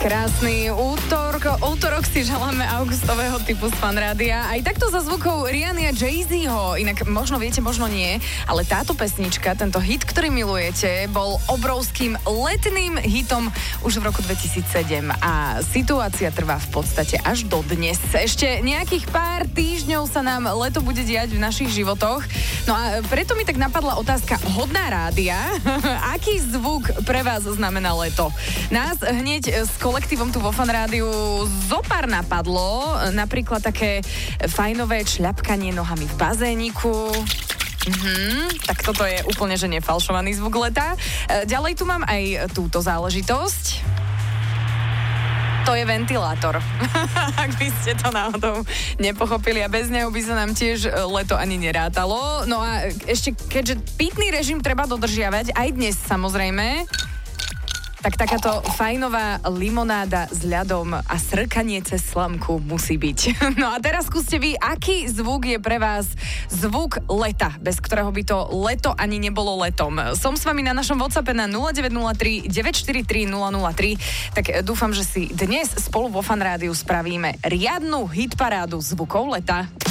Krásny útorok si želáme augustového typu z Fanrádia. Aj takto za zvukov Rihanny a Jay-Zho. Inak možno viete, možno nie, ale táto pesnička, tento hit, ktorý milujete, bol obrovským letným hitom už v roku 2007 a situácia trvá v podstate až do dnes. Ešte nejakých pár týždňov sa nám leto bude diať v našich životoch. No a preto mi tak napadla otázka hodná rádia. Aký zvuk pre vás znamená leto? Nás hneď s kolektívom tu vo Fanrádiu zopár napadlo, napríklad také fajnové šľapkanie nohami v bazéniku. Tak toto je úplne, že nefalšovaný zvuk leta. Ďalej tu mám aj túto záležitosť. To je ventilátor. Ak by ste to náhodou nepochopili a bez neho by sa nám tiež leto ani nerátalo. No a ešte, keďže pitný režim treba dodržiavať, aj dnes samozrejme, tak takáto fajnová limonáda s ľadom a srkanie cez slamku musí byť. No a teraz skúste vy, aký zvuk je pre vás zvuk leta, bez ktorého by to leto ani nebolo letom. Som s vami na našom WhatsAppe na 0903 943 003, tak dúfam, že si dnes spolu vo Fanrádiu spravíme riadnu hitparádu zvukov leta.